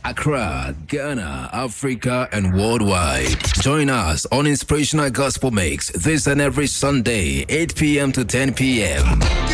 Accra, Ghana, Africa, and worldwide. Join us on Inspirational Gospel Mix this and every Sunday, 8 p.m. to 10 p.m.